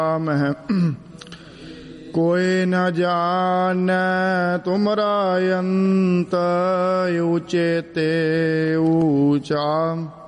कोई न जाने तुमरा अंत ऊंचे ते ऊंचा